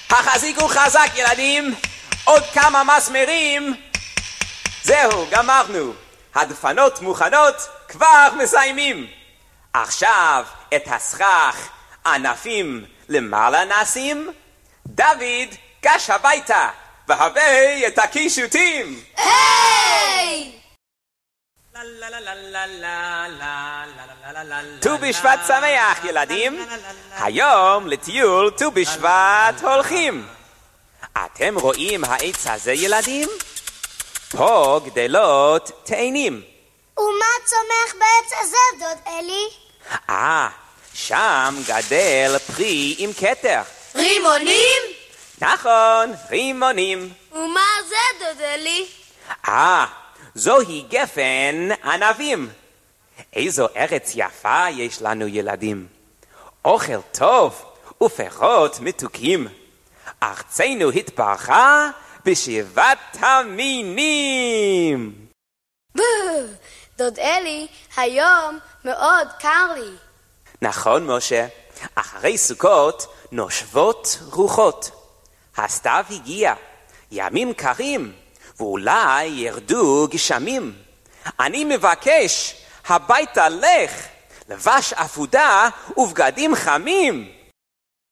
החזיקו חזק ילדים, עוד כמה מסמרים. זהו, גמרנו. הדפנות מוכנות, כבר מסיימים. עכשיו את הסכך ענפים למעלה נשים. דוד, גש הביתה והבא את הקישוטים. היי! ט"ו בשבט שמח ילדים. היום לטיול ט"ו בשבט הולכים. אתם רואים העץ הזה ילדים? פה גדלות תאנים. ומה צומח בעץ הזה, דוד אלי? שם גדל פרי עם כתר. רימונים? נכון, רימונים. ומה זה, דוד אלי? זוהי גפן ענבים. איזו ארץ יפה יש לנו ילדים. אוכל טוב ופירות מתוקים. ארצנו התברכה בשבעת המינים. דוד אלי, היום מאוד קר לי. נכון משה, אחרי סוכות נושבות רוחות. הסתיו הגיע, ימים קרים, ואולי ירדו גשמים. אני מבקש, הביתה לך, לבש אפודה ובגדים חמים.